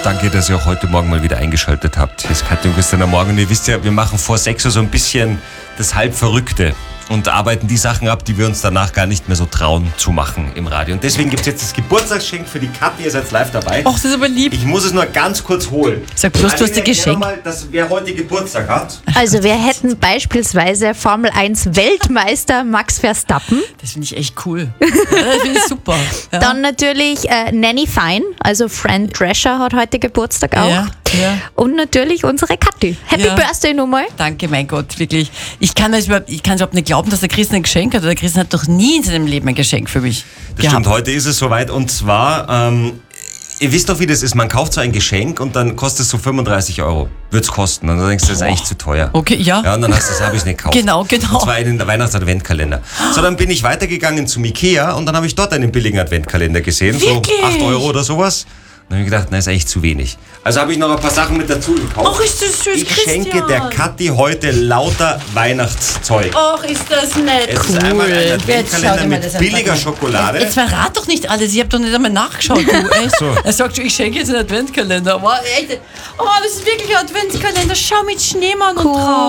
danke, dass ihr auch heute Morgen mal wieder eingeschaltet habt. Hier ist Katja und Christian am Morgen. Und ihr wisst ja, wir machen vor 6 Uhr so ein bisschen das Halbverrückte und arbeiten die Sachen ab, die wir uns danach gar nicht mehr so trauen zu machen im Radio. Und deswegen gibt es jetzt das Geburtstagsgeschenk für die Katja. Ihr seid live dabei. Ach, das ist aber lieb. Ich muss es nur ganz kurz holen. Sag bloß, du hast ein Geschenk. Mal, wer heute Geburtstag hat. Also wir hätten beispielsweise Formel 1 Weltmeister Max Verstappen. Das finde ich echt cool. Ja, das finde ich super. Ja. Dann natürlich Nanny Fine, also Fran Drescher hat heute Geburtstag auch. Ja. Und natürlich unsere Kathi. Happy Birthday nochmal. Danke, mein Gott, wirklich. Ich kann es überhaupt nicht glauben, dass der Christian ein Geschenk hat. Der Christian hat doch nie in seinem Leben ein Geschenk für mich Das stimmt, heute ist es soweit. Und zwar, ihr wisst doch, wie das ist. Man kauft so ein Geschenk und dann kostet es so 35 €. Wird's kosten. Und dann denkst du, das ist eigentlich zu teuer. Okay, ja. Ja, und dann hast du das, habe ich nicht gekauft. Genau. Und zwar einen Weihnachts-Adventkalender. So, dann bin ich weitergegangen zum Ikea und dann habe ich dort einen billigen Adventkalender gesehen. Wirklich? So 8 € oder sowas. Dann habe ich gedacht, nein, ist eigentlich zu wenig. Also habe ich noch ein paar Sachen mit dazu gekauft. Ach, ist das süß, Ich Christian. schenke der Kathi heute lauter Weihnachtszeug. Ach, ist das nett. Es ist einmal ein Jetzt schau Adventkalender dir mal mit das billiger an. Schokolade. Jetzt verrat doch nicht alles. Ich habe doch nicht einmal nachgeschaut. Du, echt. So. Er sagt schon, ich schenke jetzt einen Adventkalender. Wow, echt. Oh, das ist wirklich ein Adventskalender. Schau mit Schneemann und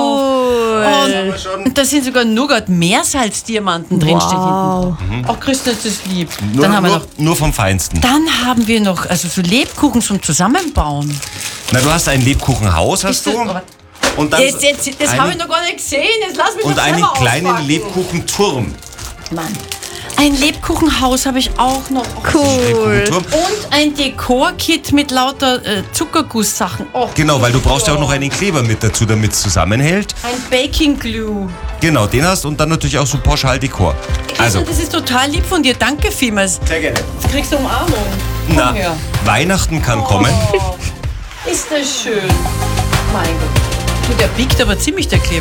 drauf. Und da sind sogar Nougat-Meersalzdiamanten drin. Steht hinten. Ach, Christian, ist das lieb. Dann haben wir noch. Nur vom Feinsten. Dann haben wir noch so Lebkuchen zum Zusammenbauen. Na, du hast ein Lebkuchenhaus, hast du? Und dann Das habe ich noch gar nicht gesehen. Jetzt lass mich und doch einen selber kleinen auspacken. Lebkuchenturm. Mann. Ein Lebkuchenhaus habe ich auch noch. Cool. Lebkuchenturm. Und ein Dekorkit mit lauter Zuckergusssachen. Oh, Genau, weil du brauchst ja auch noch einen Kleber mit dazu, damit es zusammenhält. ein Baking Glue. Genau, den hast und dann natürlich auch so Pauschaldekor. Also, Das ist total lieb von dir. Danke vielmals. sehr gerne. Jetzt kriegst du Umarmung. Komm Na, her. Weihnachten kann kommen. Ist das schön. Mein Gott. Du, der biegt aber ziemlich, der Kleber.